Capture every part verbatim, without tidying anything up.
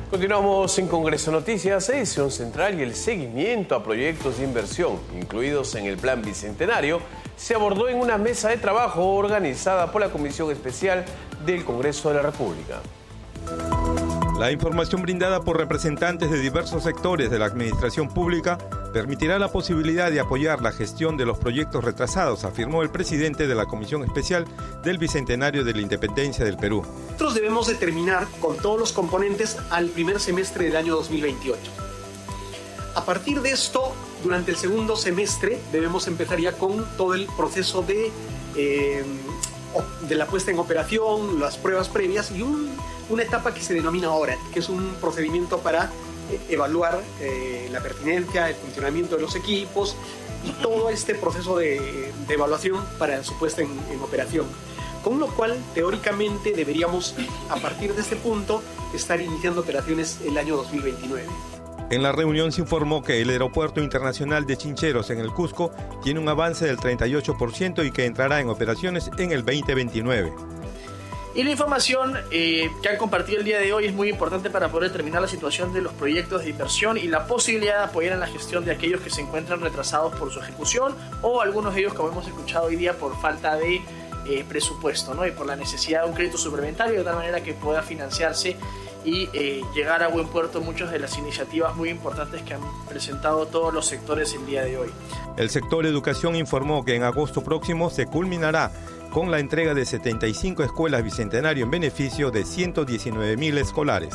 Continuamos en Congreso Noticias, edición central, y el seguimiento a proyectos de inversión incluidos en el Plan Bicentenario se abordó en una mesa de trabajo organizada por la Comisión Especial del Congreso de la República. La información brindada por representantes de diversos sectores de la administración pública permitirá la posibilidad de apoyar la gestión de los proyectos retrasados, afirmó el presidente de la Comisión Especial del Bicentenario de la Independencia del Perú. Nosotros debemos determinar con todos los componentes al primer semestre del año dos mil veintiocho. A partir de esto, durante el segundo semestre, debemos empezar ya con todo el proceso de, eh, de la puesta en operación, las pruebas previas y un, una etapa que se denomina Audit, que es un procedimiento para eh, evaluar eh, la pertinencia, el funcionamiento de los equipos y todo este proceso de, de evaluación para su puesta en, en operación. Con lo cual, teóricamente, deberíamos, a partir de este punto, estar iniciando operaciones el año dos mil veintinueve. En la reunión se informó que el Aeropuerto Internacional de Chincheros en el Cusco tiene un avance del treinta y ocho por ciento y que entrará en operaciones en el veinte veintinueve. Y la información eh, que han compartido el día de hoy es muy importante para poder determinar la situación de los proyectos de inversión y la posibilidad de apoyar en la gestión de aquellos que se encuentran retrasados por su ejecución o algunos de ellos, como hemos escuchado hoy día, por falta de eh, presupuesto, ¿no? Y por la necesidad de un crédito suplementario de tal manera que pueda financiarse y eh, llegar a buen puerto muchas de las iniciativas muy importantes que han presentado todos los sectores el día de hoy. El sector educación informó que en agosto próximo se culminará con la entrega de setenta y cinco escuelas Bicentenario en beneficio de ciento diecinueve mil escolares.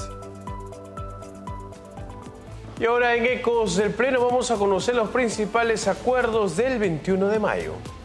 Y ahora en Ecos del Pleno vamos a conocer los principales acuerdos del veintiuno de mayo.